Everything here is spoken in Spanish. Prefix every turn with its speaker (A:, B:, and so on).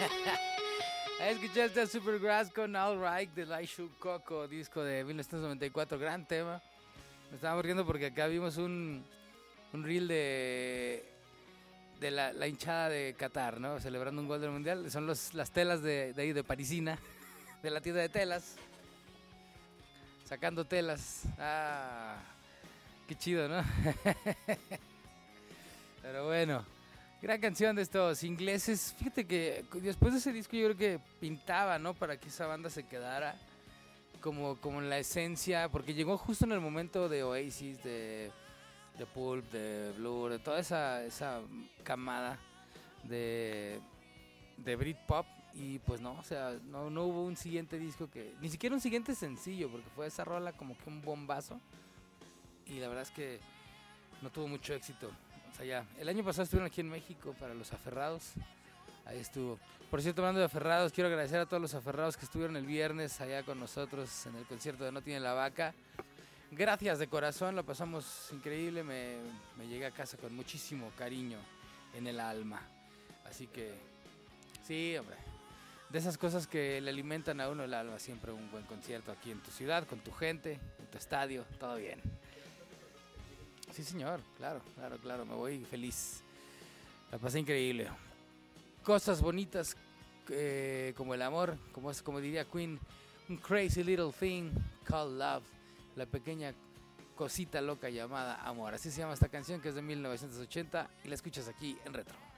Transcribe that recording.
A: Escuchaste a Supergrass con All Right de Lai Shu Coco, disco de 1994, gran tema. Me estaba riendo porque acá vimos un reel de la hinchada de Qatar, ¿no? Celebrando un gol del Mundial. Son las telas de ahí, de Parisina, de la tienda de telas. Sacando telas. Ah, qué chido, ¿no? Pero bueno, gran canción de estos ingleses. Fíjate que después de ese disco yo creo que pintaba, ¿no? Para que esa banda se quedara como en la esencia, porque llegó justo en el momento de Oasis, de Pulp, de Blur, de toda esa camada de Britpop. Y pues no, o sea, no hubo un siguiente disco ni siquiera un siguiente sencillo, porque fue esa rola como que un bombazo. Y la verdad es que no tuvo mucho éxito. O sea, ya, el año pasado estuvieron aquí en México para los Aferrados. Ahí estuvo. Por cierto, hablando de Aferrados, quiero agradecer a todos los Aferrados que estuvieron el viernes allá con nosotros en el concierto de No Tiene la Vaca. Gracias de corazón, lo pasamos increíble. Me llegué a casa con muchísimo cariño en el alma. Así que, sí, hombre. De esas cosas que le alimentan a uno el alma, siempre un buen concierto aquí en tu ciudad, con tu gente, en tu estadio, todo bien. Sí, señor, claro, me voy feliz. La pasé increíble. Cosas bonitas como el amor, como diría Queen, un crazy little thing called love, la pequeña cosita loca llamada amor. Así se llama esta canción, que es de 1980 y la escuchas aquí en Retro.